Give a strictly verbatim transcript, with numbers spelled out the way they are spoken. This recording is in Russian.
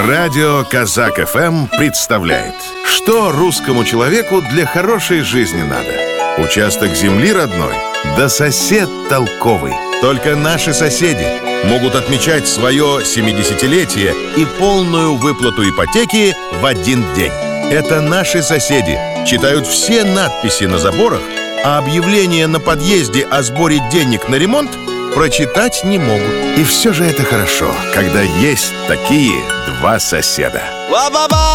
Радио Казак эф эм представляет, что русскому человеку для хорошей жизни надо. Участок земли родной, да сосед толковый. Только наши соседи могут отмечать свое семидесятилетие и полную выплату ипотеки в один день. Это наши соседи читают все надписи на заборах, а объявления на подъезде о сборе денег на ремонт прочитать не могут. И все же это хорошо, когда есть такие два соседа.